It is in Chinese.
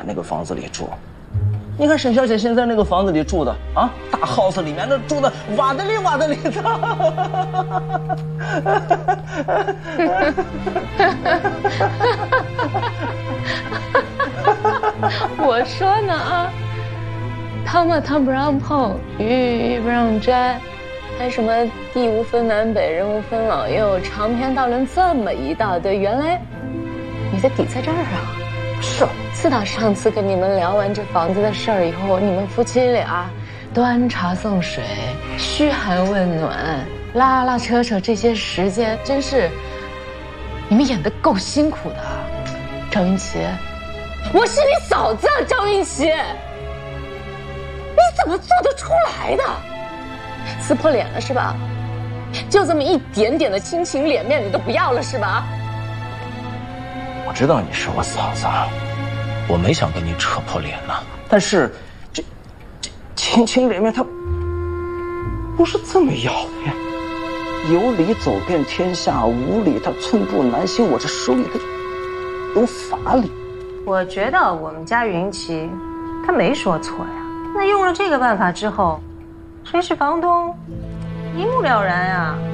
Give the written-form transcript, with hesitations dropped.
那个房子里住。你看沈小姐现在那个房子里住的啊，大 house 里面那住的瓦的里瓦的里的。 我说呢啊，汤嘛汤不让碰，鱼不让摘，还什么地无分南北，人无分老幼，长篇大论这么一大堆，原来你的底在这儿啊！ 是。 自打上次跟你们聊完这房子的事儿以后，你们夫妻俩端茶送水、嘘寒问暖、拉拉扯扯，这些时间真是你们演得够辛苦的。赵云奇，我是你嫂子啊，赵云奇，你怎么做得出来的？撕破脸了是吧？就这么一点点的亲情脸面你都不要了是吧？ 我知道你是我嫂子，我没想跟你扯破脸呢。但是，这亲情脸面它不是这么要的呀。有理走遍天下，无理它寸步难行。我这手里它有法理。 我觉得我们家云奇，他没说错呀。那用了这个办法之后，谁是房东，一目了然啊。